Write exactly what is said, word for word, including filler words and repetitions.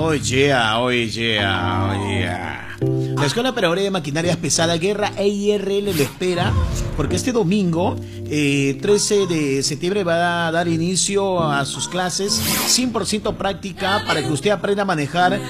Oh yeah, oh yeah, oh yeah. La Escuela Peruana de Maquinarias Pesada Guerra E I R L le espera porque este domingo, eh, trece de septiembre, va a dar inicio a sus clases cien por ciento práctica para que usted aprenda a manejar